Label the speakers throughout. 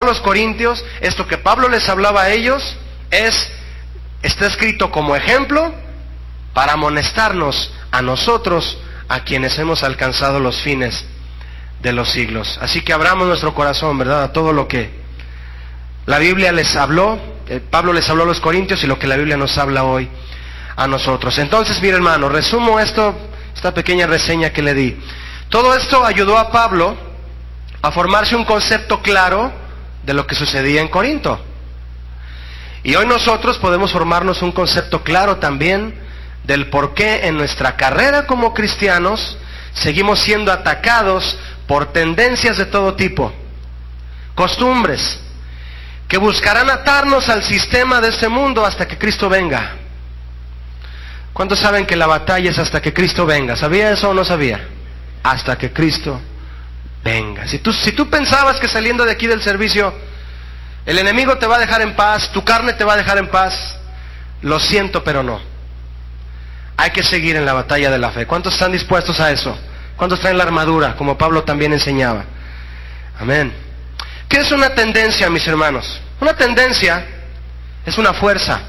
Speaker 1: los corintios, esto que Pablo les hablaba a ellos, está escrito como ejemplo para amonestarnos a nosotros, a quienes hemos alcanzado los fines de los siglos. Así que abramos nuestro corazón, ¿verdad?, a todo lo que la Biblia les habló, Pablo les habló a los corintios y lo que la Biblia nos habla hoy a nosotros. Entonces, mire hermano, resumo esta pequeña reseña que le di. Todo esto ayudó a Pablo a formarse un concepto claro de lo que sucedía en Corinto. Y hoy nosotros podemos formarnos un concepto claro también del por qué en nuestra carrera como cristianos seguimos siendo atacados por tendencias de todo tipo, costumbres, que buscarán atarnos al sistema de este mundo hasta que Cristo venga. ¿Cuántos saben que la batalla es hasta que Cristo venga? ¿Sabía eso o no sabía? Hasta que Cristo venga. Si tú pensabas que saliendo de aquí del servicio el enemigo te va a dejar en paz, tu carne te va a dejar en paz, lo siento, pero no. Hay que seguir en la batalla de la fe. ¿Cuántos están dispuestos a eso? ¿Cuántos traen la armadura, como Pablo también enseñaba? Amén. ¿Qué es una tendencia, mis hermanos? Una tendencia es una fuerza.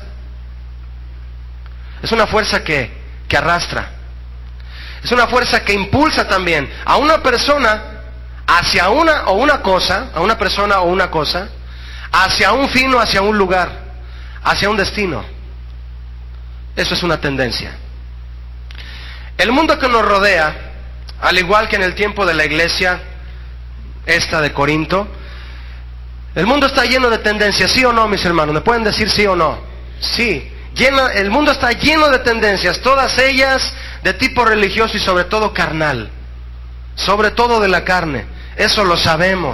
Speaker 1: Es una fuerza que arrastra. Es una fuerza que impulsa también a una persona hacia una cosa, hacia un fin o hacia un lugar, hacia un destino. Eso es una tendencia. El mundo que nos rodea, al igual que en el tiempo de la iglesia esta de Corinto, el mundo está lleno de tendencias, ¿sí o no, mis hermanos? ¿Me pueden decir sí o no? Sí, el mundo está lleno de tendencias, todas ellas de tipo religioso y sobre todo carnal, sobre todo de la carne, eso lo sabemos.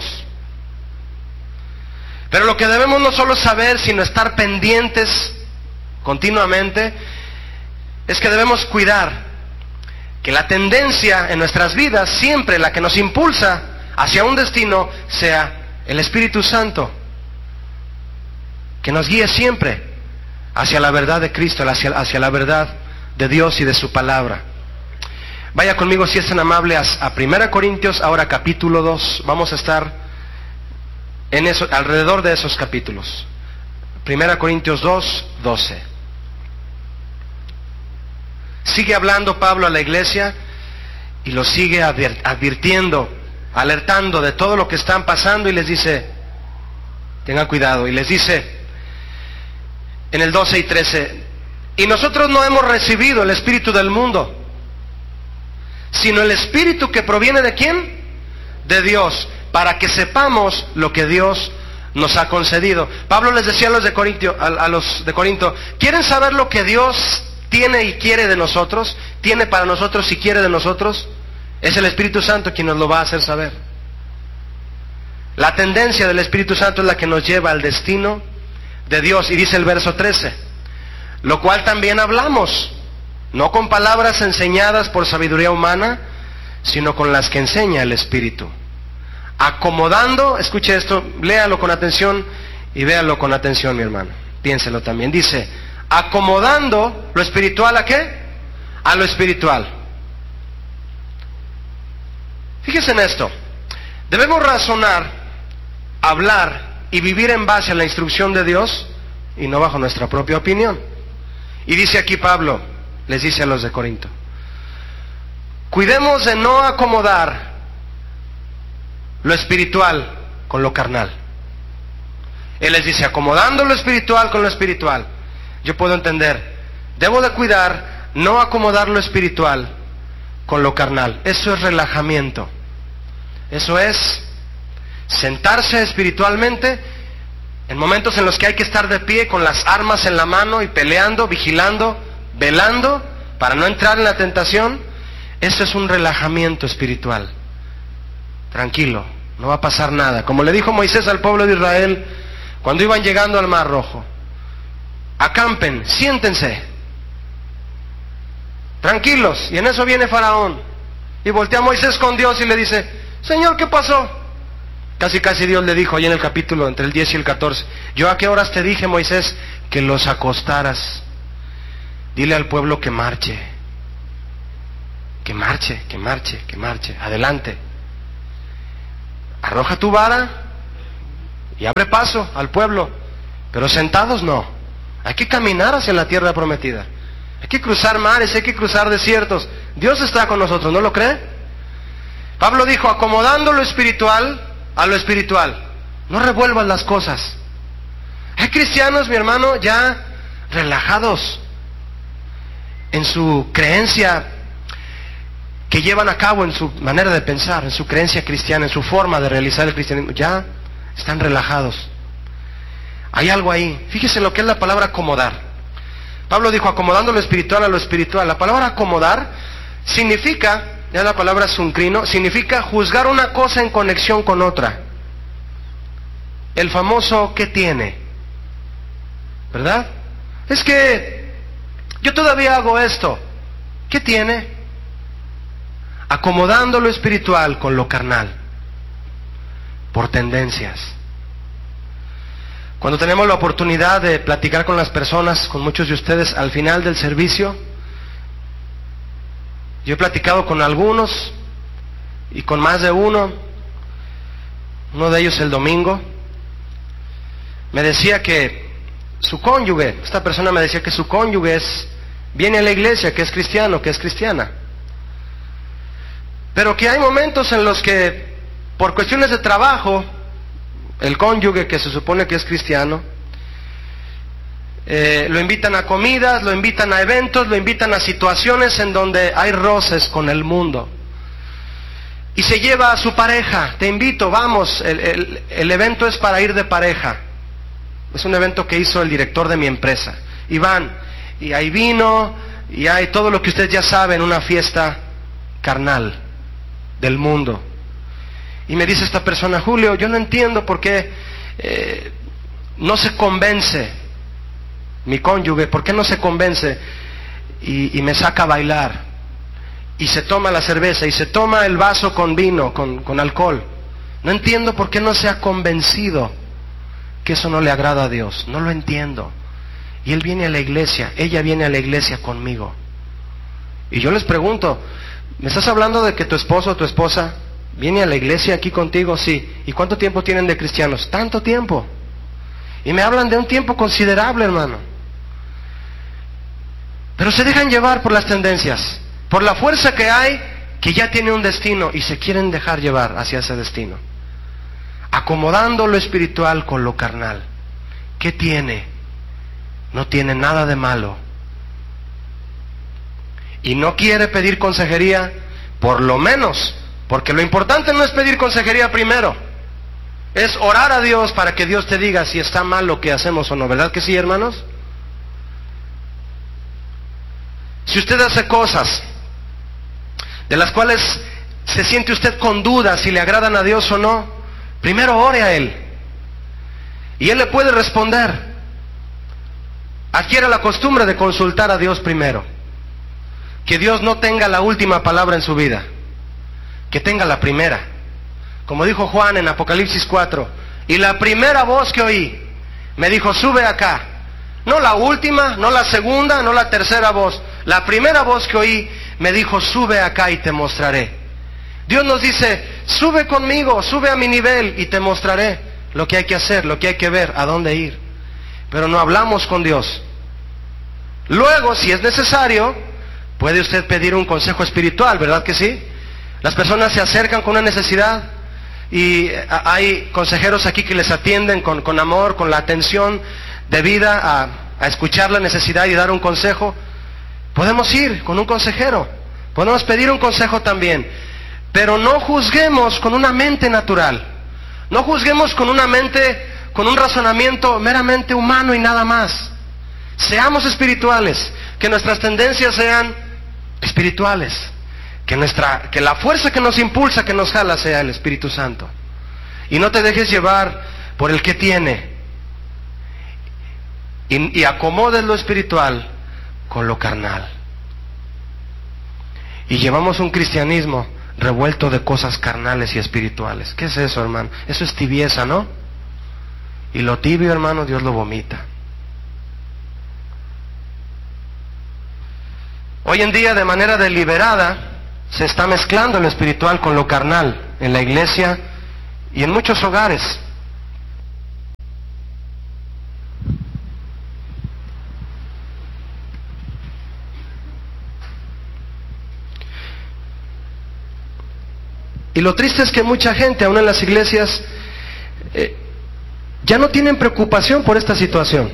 Speaker 1: Pero lo que debemos no solo saber, sino estar pendientes continuamente, es que debemos cuidar que la tendencia en nuestras vidas, siempre la que nos impulsa hacia un destino, sea el Espíritu Santo, que nos guíe siempre hacia la verdad de Cristo, hacia la verdad de Dios y de su palabra. Vaya conmigo, si es tan amable, a 1 Corintios, ahora capítulo 2, vamos a estar en eso, alrededor de esos capítulos. 1 Corintios 2, 12. Sigue hablando Pablo a la iglesia y lo sigue advirtiendo, alertando de todo lo que están pasando, y les dice, tengan cuidado, y les dice en el 12 y 13, y nosotros no hemos recibido el espíritu del mundo, sino el espíritu que proviene ¿de quién? De Dios, para que sepamos lo que Dios nos ha concedido. Pablo les decía a los de Corinto, ¿quieren saber lo que Dios tiene y quiere de nosotros? Tiene para nosotros y quiere de nosotros. Es el Espíritu Santo quien nos lo va a hacer saber. La tendencia del Espíritu Santo es la que nos lleva al destino de Dios. Y dice el verso 13, lo cual también hablamos, no con palabras enseñadas por sabiduría humana, sino con las que enseña el Espíritu, acomodando, escuche esto, léalo con atención y véalo con atención, mi hermano, piénselo también. Dice, acomodando lo espiritual ¿a qué? A lo espiritual. Fíjese en esto, debemos razonar, hablar y vivir en base a la instrucción de Dios y no bajo nuestra propia opinión. Y dice aquí Pablo, les dice a los de Corinto, cuidemos de no acomodar lo espiritual con lo carnal. Él les dice, acomodando lo espiritual con lo espiritual. Yo puedo entender, debo de cuidar, no acomodar lo espiritual con lo carnal. Eso es relajamiento. Eso es sentarse espiritualmente en momentos en los que hay que estar de pie con las armas en la mano y peleando, vigilando, velando para no entrar en la tentación. Eso es un relajamiento espiritual. Tranquilo, no va a pasar nada. Como le dijo Moisés al pueblo de Israel cuando iban llegando al Mar Rojo, acampen, siéntense, tranquilos. Y en eso viene Faraón y voltea a Moisés con Dios y le dice, Señor, ¿qué pasó? Casi Dios le dijo ahí en el capítulo entre el 10 y el 14, yo a qué horas te dije, Moisés, que los acostaras. Dile al pueblo que marche, adelante. Arroja tu vara y abre paso al pueblo, pero sentados no. Hay que caminar hacia la tierra prometida. Hay que cruzar mares, hay que cruzar desiertos. Dios está con nosotros, ¿no lo cree? Pablo dijo, acomodando lo espiritual a lo espiritual. No revuelvas las cosas. Hay cristianos, mi hermano, ya relajados en su creencia que llevan a cabo, en su manera de pensar, en su creencia cristiana, en su forma de realizar el cristianismo. Ya están relajados. Hay algo ahí. Fíjese lo que es la palabra acomodar. Pablo dijo, acomodando lo espiritual a lo espiritual. La palabra acomodar significa, ya la palabra suncrino, significa juzgar una cosa en conexión con otra. El famoso ¿qué tiene? ¿Verdad? Es que yo todavía hago esto. ¿Qué tiene? Acomodando lo espiritual con lo carnal. Por tendencias. Cuando tenemos la oportunidad de platicar con las personas, con muchos de ustedes al final del servicio, yo he platicado con algunos y con más de uno de ellos el domingo, me decía que su cónyuge, esta persona me decía que su cónyuge viene a la iglesia, que es cristiano, que es cristiana, pero que hay momentos en los que por cuestiones de trabajo, el cónyuge que se supone que es cristiano, lo invitan a comidas, lo invitan a eventos, lo invitan a situaciones en donde hay roces con el mundo. Y se lleva a su pareja, te invito, vamos, el evento es para ir de pareja. Es un evento que hizo el director de mi empresa. Y van, y hay vino, y hay todo lo que ustedes ya saben, una fiesta carnal del mundo. Y me dice esta persona, Julio, yo no entiendo por qué no se convence mi cónyuge, por qué no se convence y me saca a bailar y se toma la cerveza y se toma el vaso con vino, con alcohol. No entiendo por qué no se ha convencido que eso no le agrada a Dios, no lo entiendo. Y él viene a la iglesia, ella viene a la iglesia conmigo. Y yo les pregunto, ¿me estás hablando de que tu esposo o tu esposa viene a la iglesia aquí contigo? Sí. ¿Y cuánto tiempo tienen de cristianos? Tanto tiempo. Y me hablan de un tiempo considerable, hermano. Pero se dejan llevar por las tendencias, por la fuerza que hay, que ya tiene un destino y se quieren dejar llevar hacia ese destino. Acomodando lo espiritual con lo carnal. ¿Qué tiene? No tiene nada de malo. Y no quiere pedir consejería, por lo menos. Porque lo importante no es pedir consejería primero, es orar a Dios para que Dios te diga si está mal lo que hacemos o no, ¿verdad que sí, hermanos? Si usted hace cosas de las cuales se siente usted con dudas si le agradan a Dios o no, primero ore a Él y Él le puede responder. Adquiera la costumbre de consultar a Dios primero, que Dios no tenga la última palabra en su vida, que tenga la primera. Como dijo Juan en Apocalipsis 4, y la primera voz que oí me dijo, sube acá. No la última, no la segunda, no la tercera voz. La primera voz que oí me dijo, sube acá y te mostraré. Dios nos dice, sube conmigo, sube a mi nivel y te mostraré lo que hay que hacer, lo que hay que ver, a dónde ir. Pero no hablamos con Dios. Luego, si es necesario, puede usted pedir un consejo espiritual, ¿verdad que sí? Las personas se acercan con una necesidad y hay consejeros aquí que les atienden con amor, con la atención debida a escuchar la necesidad y dar un consejo. Podemos ir con un consejero, podemos pedir un consejo también, pero no juzguemos con una mente natural, no juzguemos con una mente, con un razonamiento meramente humano y nada más. Seamos espirituales, que nuestras tendencias sean espirituales. Que la fuerza que nos impulsa, que nos jala, sea el Espíritu Santo. Y no te dejes llevar por el que tiene. Y acomodes lo espiritual con lo carnal. Y llevamos un cristianismo revuelto de cosas carnales y espirituales. ¿Qué es eso, hermano? Eso es tibieza, ¿no? Y lo tibio, hermano, Dios lo vomita. Hoy en día, de manera deliberada, se está mezclando lo espiritual con lo carnal en la iglesia y en muchos hogares. Y lo triste es que mucha gente, aún en las iglesias, ya no tienen preocupación por esta situación.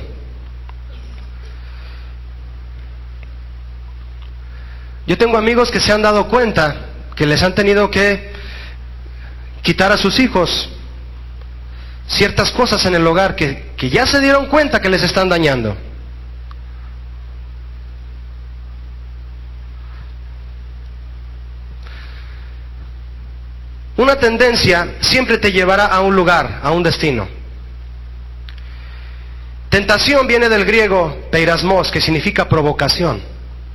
Speaker 1: Yo tengo amigos que se han dado cuenta que les han tenido que quitar a sus hijos ciertas cosas en el hogar que ya se dieron cuenta que les están dañando. Una tendencia siempre te llevará a un lugar, a un destino. Tentación viene del griego peirasmos, que significa provocación.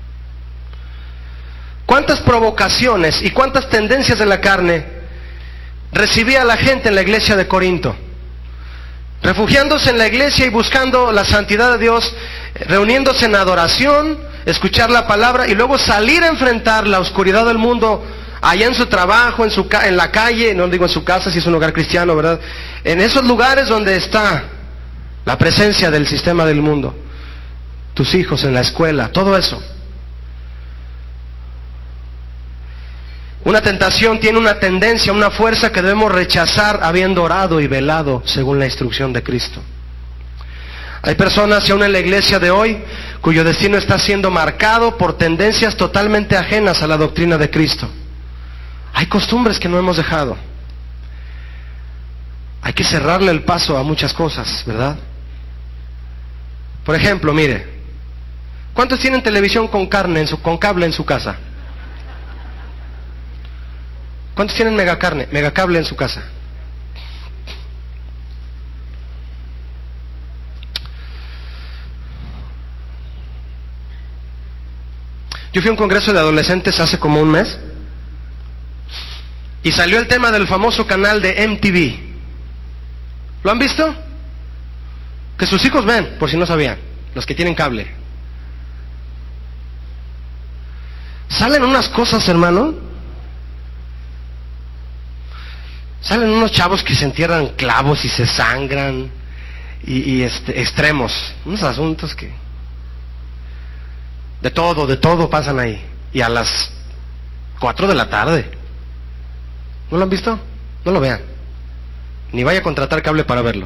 Speaker 1: ¿Cuántas provocaciones y cuántas tendencias de la carne recibía la gente en la iglesia de Corinto? Refugiándose en la iglesia y buscando la santidad de Dios, reuniéndose en adoración, escuchar la palabra y luego salir a enfrentar la oscuridad del mundo allá en su trabajo, en la calle, no digo en su casa si es un hogar cristiano, ¿verdad? En esos lugares donde está la presencia del sistema del mundo, tus hijos en la escuela, todo eso. Una tentación tiene una tendencia, una fuerza que debemos rechazar habiendo orado y velado según la instrucción de Cristo. Hay personas aún en la iglesia de hoy cuyo destino está siendo marcado por tendencias totalmente ajenas a la doctrina de Cristo. Hay costumbres que no hemos dejado. Hay que cerrarle el paso a muchas cosas, ¿verdad? Por ejemplo, mire, ¿cuántos tienen televisión con cable en su casa? ¿Cuántos tienen megacable en su casa? Yo fui a un congreso de adolescentes hace como un mes y salió el tema del famoso canal de MTV. ¿Lo han visto? Que sus hijos ven, por si no sabían, los que tienen cable. Salen unas cosas, hermano. Salen unos chavos que se entierran clavos y se sangran y extremos, unos asuntos que de todo pasan ahí, y a las 4 de la tarde. ¿No lo han visto? No lo vean, ni vaya a contratar cable para verlo.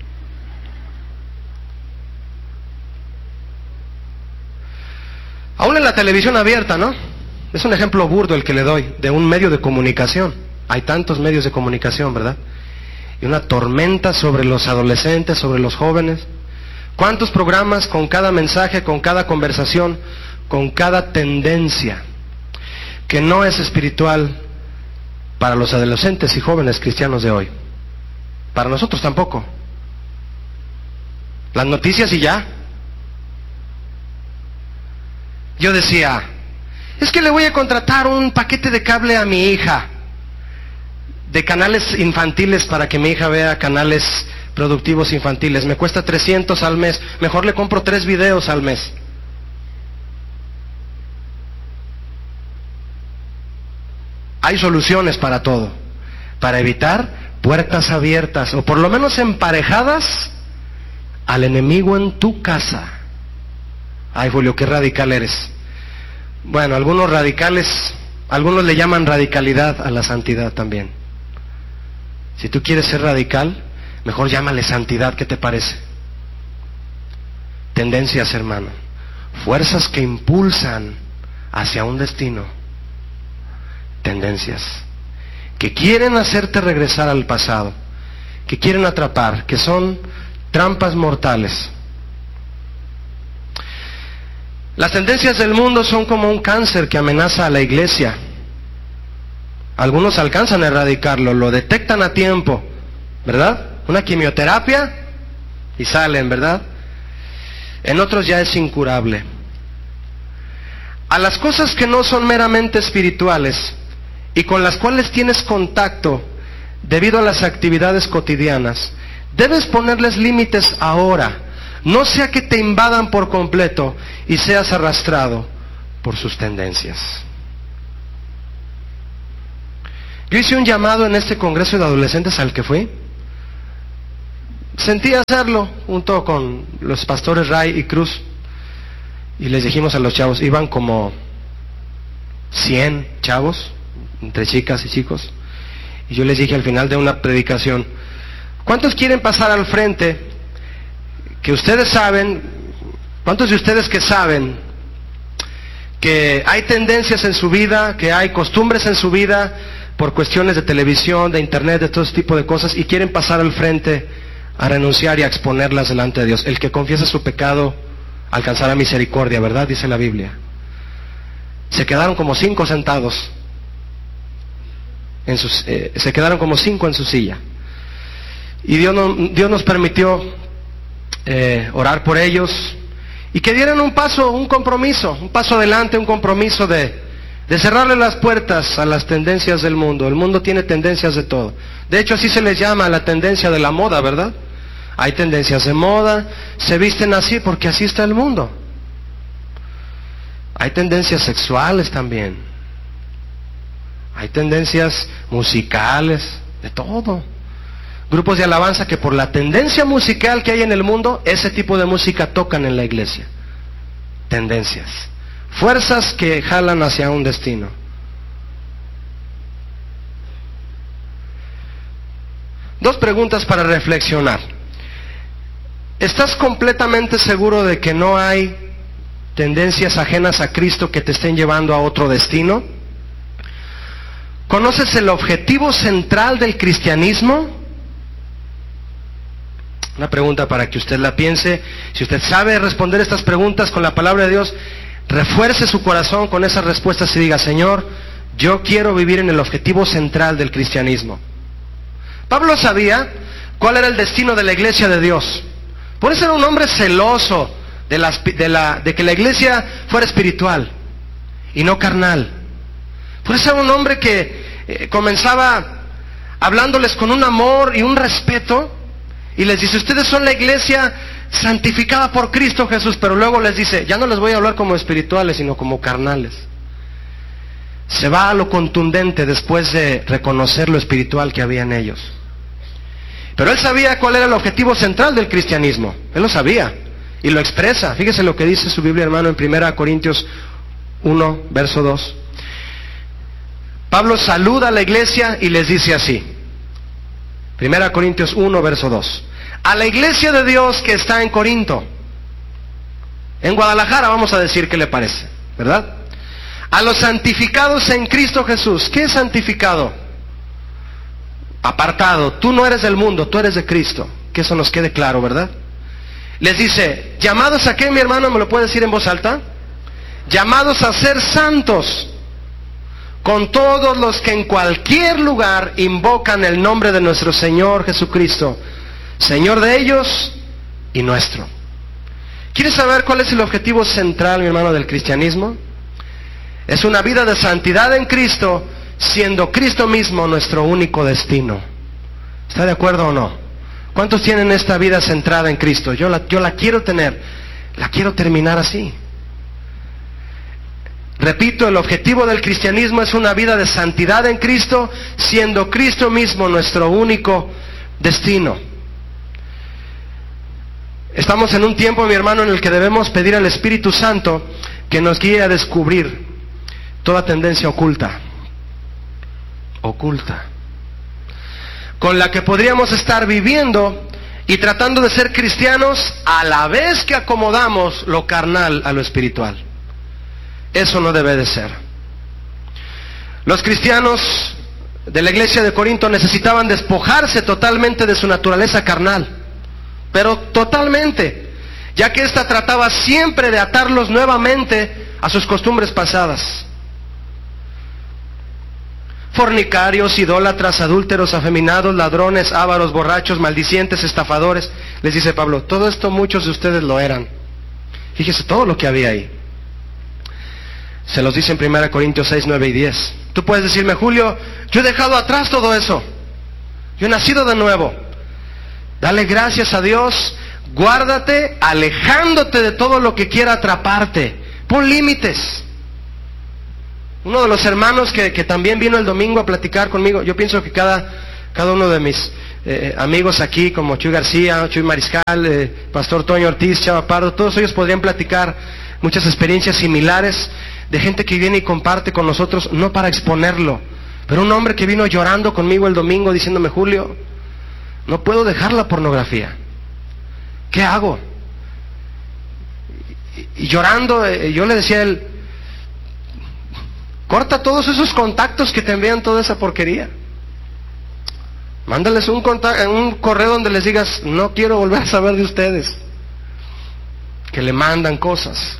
Speaker 1: Aún en la televisión abierta, ¿no? Es un ejemplo burdo el que le doy de un medio de comunicación. Hay tantos medios de comunicación, ¿verdad? Y una tormenta sobre los adolescentes, sobre los jóvenes. ¿Cuántos programas con cada mensaje, con cada conversación, con cada tendencia que no es espiritual para los adolescentes y jóvenes cristianos de hoy? Para nosotros tampoco. Las noticias y ya. Yo decía, es que le voy a contratar un paquete de cable a mi hija, de canales infantiles, para que mi hija vea canales productivos infantiles. Me cuesta 300 al mes. Mejor le compro 3 videos al mes. Hay soluciones para todo, para evitar puertas abiertas, o por lo menos emparejadas al enemigo en tu casa. Ay, Julio, qué radical eres. Bueno, algunos le llaman radicalidad a la santidad también. Si tú quieres ser radical, mejor llámale santidad, ¿qué te parece? Tendencias, hermano, fuerzas que impulsan hacia un destino. Tendencias que quieren hacerte regresar al pasado, que quieren atrapar, que son trampas mortales. Las tendencias del mundo son como un cáncer que amenaza a la iglesia. Algunos alcanzan a erradicarlo, lo detectan a tiempo, ¿verdad? Una quimioterapia y salen, ¿verdad? En otros ya es incurable. A las cosas que no son meramente espirituales y con las cuales tienes contacto debido a las actividades cotidianas, debes ponerles límites ahora, no sea que te invadan por completo y seas arrastrado por sus tendencias. Yo hice un llamado en este congreso de adolescentes al que fui. Sentí hacerlo junto con los pastores Ray y Cruz, y les dijimos a los chavos, iban como 100 chavos, entre chicas y chicos, Y yo les dije al final de una predicación, ¿cuántos quieren pasar al frente? Que ustedes saben, ¿cuántos de ustedes que saben que hay tendencias en su vida, que hay costumbres en su vida por cuestiones de televisión, de internet, de todo ese tipo de cosas, y quieren pasar al frente a renunciar y a exponerlas delante de Dios? El que confiesa su pecado alcanzará misericordia, ¿verdad? Dice la Biblia. Se quedaron como 5 sentados, se quedaron como 5 en su silla. Y Dios nos permitió orar por ellos y que dieran un paso adelante, un compromiso de cerrarle las puertas a las tendencias del mundo. El mundo tiene tendencias de todo. De hecho, así se les llama la tendencia de la moda, ¿verdad? Hay tendencias de moda, se visten así porque así está el mundo. Hay tendencias sexuales también. Hay tendencias musicales, de todo. Grupos de alabanza que por la tendencia musical que hay en el mundo, ese tipo de música tocan en la iglesia. Tendencias. Fuerzas que jalan hacia un destino. Dos preguntas para reflexionar. ¿Estás completamente seguro de que no hay tendencias ajenas a Cristo que te estén llevando a otro destino? ¿Conoces el objetivo central del cristianismo? Una pregunta para que usted la piense. Si usted sabe responder estas preguntas con la palabra de Dios, refuerce su corazón con esas respuestas y diga: Señor, yo quiero vivir en el objetivo central del cristianismo. Pablo sabía cuál era el destino de la iglesia de Dios. Por eso era un hombre celoso de que la iglesia fuera espiritual y no carnal. Por eso era un hombre que comenzaba hablándoles con un amor y un respeto, y les dice: ustedes son la iglesia santificada por Cristo Jesús, pero luego les dice: ya no les voy a hablar como espirituales, sino como carnales. Se va a lo contundente después de reconocer lo espiritual que había en ellos. Pero él sabía cuál era el objetivo central del cristianismo. Él lo sabía y lo expresa. Fíjese lo que dice su Biblia, hermano, en 1 Corintios 1, verso 2. Pablo saluda a la iglesia y les dice así. 1 Corintios 1, verso 2. A la iglesia de Dios que está en Corinto, en Guadalajara, vamos a decir qué le parece, ¿verdad? A los santificados en Cristo Jesús. ¿Qué es santificado? Apartado. Tú no eres del mundo, tú eres de Cristo. Que eso nos quede claro, ¿verdad? Les dice: ¿llamados a qué, mi hermano? ¿Me lo puede decir en voz alta? Llamados a ser santos, con todos los que en cualquier lugar invocan el nombre de nuestro Señor Jesucristo, Señor de ellos y nuestro. ¿Quieres saber cuál es el objetivo central, mi hermano, del cristianismo? Es una vida de santidad en Cristo, siendo Cristo mismo nuestro único destino. ¿Está de acuerdo o no? ¿Cuántos tienen esta vida centrada en Cristo? Yo la quiero tener, la quiero terminar así. Repito, el objetivo del cristianismo es una vida de santidad en Cristo, siendo Cristo mismo nuestro único destino. Estamos en un tiempo, mi hermano, en el que debemos pedir al Espíritu Santo que nos guíe a descubrir toda tendencia oculta, con la que podríamos estar viviendo y tratando de ser cristianos a la vez que acomodamos lo carnal a lo espiritual. Eso no debe de ser. Los cristianos de la iglesia de Corinto necesitaban despojarse totalmente de su naturaleza carnal, pero totalmente, ya que ésta trataba siempre de atarlos nuevamente a sus costumbres pasadas. Fornicarios, idólatras, adúlteros, afeminados, ladrones, ávaros, borrachos, maldicientes, estafadores. Les dice Pablo: todo esto muchos de ustedes lo eran. Fíjese todo lo que había ahí. Se los dice en 1 Corintios 6, 9 y 10. Tú puedes decirme: Julio, yo he dejado atrás todo eso. Yo he nacido de nuevo. Dale gracias a Dios. Guárdate alejándote de todo lo que quiera atraparte. Pon límites. Uno de los hermanos que también vino el domingo a platicar conmigo, yo pienso que cada uno de mis amigos aquí, como Chuy García, Chuy Mariscal, Pastor Toño Ortiz, Chava Pardo, todos ellos podrían platicar muchas experiencias similares de gente que viene y comparte con nosotros, no para exponerlo, Pero un hombre que vino llorando conmigo el domingo diciéndome: Julio, no puedo dejar la pornografía. ¿Qué hago? Y llorando, yo le decía a él: corta todos esos contactos que te envían toda esa porquería. Mándales un correo donde les digas: no quiero volver a saber de ustedes. Que le mandan cosas.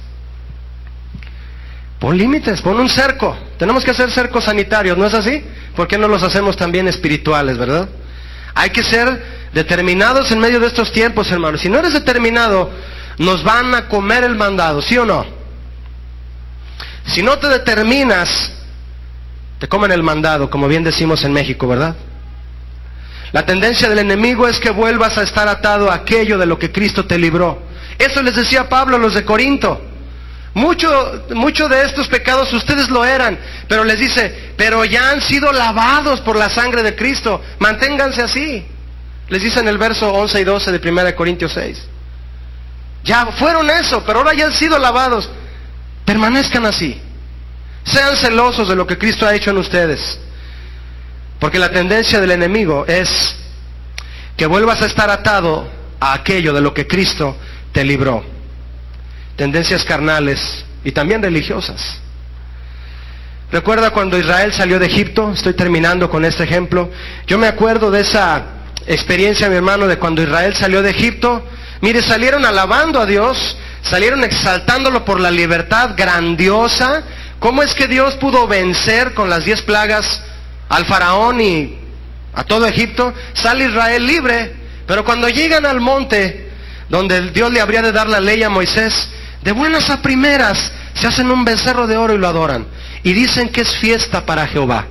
Speaker 1: Pon límites, pon un cerco. Tenemos que hacer cercos sanitarios, ¿no es así? ¿Por qué no los hacemos también espirituales, verdad? Hay que ser determinados en medio de estos tiempos, hermanos. Si no eres determinado, nos van a comer el mandado, ¿sí o no? Si no te determinas, te comen el mandado, como bien decimos en México, ¿verdad? La tendencia del enemigo es que vuelvas a estar atado a aquello de lo que Cristo te libró. Eso les decía Pablo a los de Corinto. Mucho de estos pecados ustedes lo eran, pero les dice: pero ya han sido lavados por la sangre de Cristo, manténganse así. Les dice en el verso 11 y 12 de 1 Corintios 6. Ya fueron eso, pero ahora ya han sido lavados. Permanezcan así. Sean celosos de lo que Cristo ha hecho en ustedes. Porque la tendencia del enemigo es que vuelvas a estar atado a aquello de lo que Cristo te libró. Tendencias carnales y también religiosas. ¿Recuerda cuando Israel salió de Egipto? Estoy terminando con este ejemplo. Yo me acuerdo de esa experiencia, mi hermano, de cuando Israel salió de Egipto. Mire, salieron alabando a Dios, salieron exaltándolo por la libertad grandiosa. ¿Cómo es que Dios pudo vencer con las 10 plagas al faraón y a todo Egipto? Sale Israel libre, pero cuando llegan al monte donde Dios le habría de dar la ley a Moisés, de buenas a primeras se hacen un becerro de oro y lo adoran, y dicen que es fiesta para Jehová,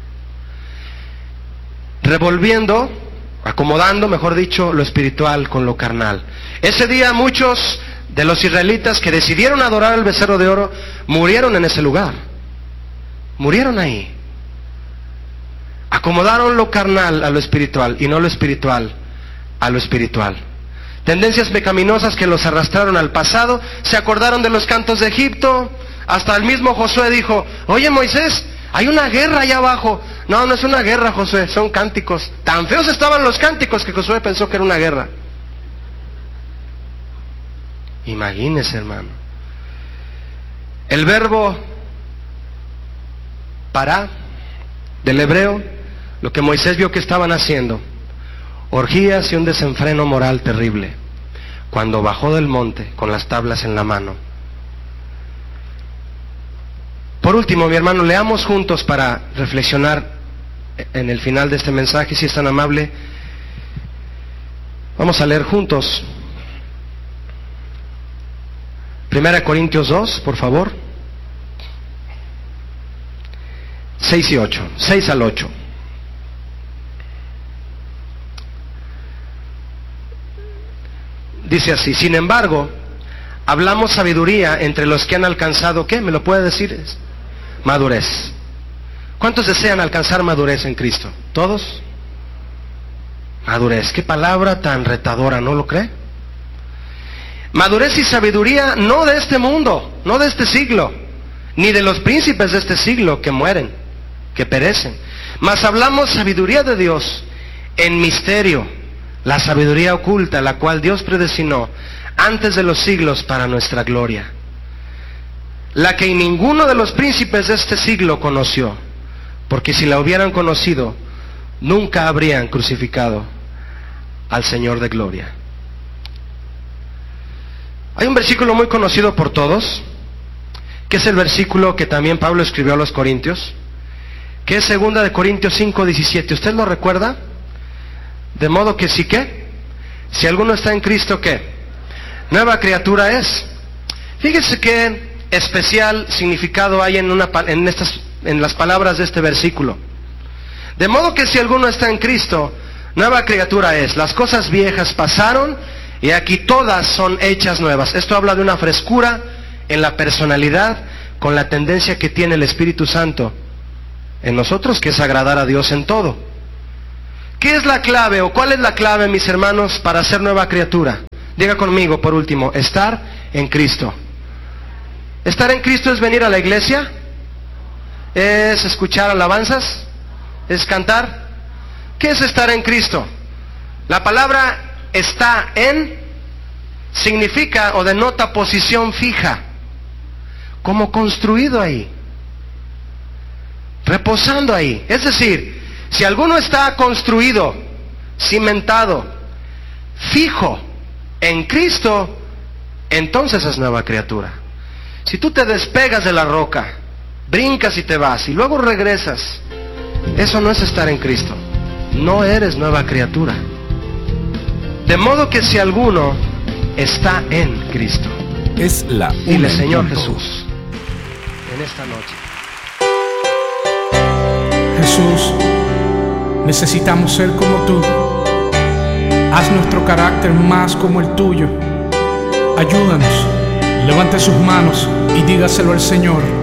Speaker 1: revolviendo, acomodando, mejor dicho, lo espiritual con lo carnal. Ese día muchos de los israelitas que decidieron adorar al becerro de oro murieron en ese lugar, murieron ahí. Acomodaron lo carnal a lo espiritual y no lo espiritual a lo espiritual. Tendencias pecaminosas que los arrastraron al pasado. Se acordaron de los cantos de Egipto. Hasta el mismo Josué dijo: oye Moisés, hay una guerra allá abajo. No, no es una guerra, Josué, son cánticos. Tan feos estaban los cánticos que Josué pensó que era una guerra. Imagínese, hermano. El verbo para, del hebreo, lo que Moisés vio que estaban haciendo: orgías y un desenfreno moral terrible, cuando bajó del monte con las tablas en la mano. Por último, mi hermano, leamos juntos para reflexionar en el final de este mensaje, si es tan amable. Vamos a leer juntos 1 Corintios 2, por favor, 6 y 8, 6 al 8. Dice así: sin embargo, hablamos sabiduría entre los que han alcanzado, ¿qué? ¿Me lo puede decir? Madurez. ¿Cuántos desean alcanzar madurez en Cristo? ¿Todos? Madurez, qué palabra tan retadora, ¿no lo cree? Madurez y sabiduría no de este mundo, no de este siglo, ni de los príncipes de este siglo que mueren, que perecen. Mas hablamos sabiduría de Dios en misterio, la sabiduría oculta, la cual Dios predestinó antes de los siglos para nuestra gloria, la que ninguno de los príncipes de este siglo conoció, porque si la hubieran conocido, nunca habrían crucificado al Señor de gloria. Hay un versículo muy conocido por todos, que es el versículo que también Pablo escribió a los Corintios, que es 2 Corintios 5:17. ¿Usted lo recuerda? De modo que sí que, si alguno está en Cristo, ¿qué? Nueva criatura es. Fíjese qué especial significado hay en las palabras de este versículo. De modo que si alguno está en Cristo, nueva criatura es. Las cosas viejas pasaron y aquí todas son hechas nuevas. Esto habla de una frescura en la personalidad, con la tendencia que tiene el Espíritu Santo en nosotros, que es agradar a Dios en todo. ¿Qué es la clave o cuál es la clave, mis hermanos, para ser nueva criatura? Diga conmigo, por último: estar en Cristo. ¿Estar en Cristo es venir a la iglesia? ¿Es escuchar alabanzas? ¿Es cantar? ¿Qué es estar en Cristo? La palabra está en significa o denota posición fija, como construido ahí, reposando ahí. Es decir, si alguno está construido, cimentado, fijo en Cristo, entonces es nueva criatura. Si tú te despegas de la roca, brincas y te vas y luego regresas, eso no es estar en Cristo. No eres nueva criatura. De modo que si alguno está en Cristo,
Speaker 2: es la
Speaker 1: dile: Señor Jesús, en esta noche.
Speaker 3: Jesús, necesitamos ser como tú. Haz nuestro carácter más como el tuyo. Ayúdanos. Levante sus manos y dígaselo al Señor.